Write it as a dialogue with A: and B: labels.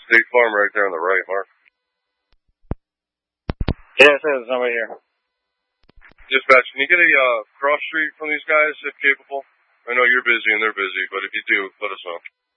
A: State Farm right there on the right, Mark.
B: Yeah, it says somebody here.
A: Dispatch, can you get a cross street from these guys if capable? I know you're busy and they're busy, but if you do, let us know.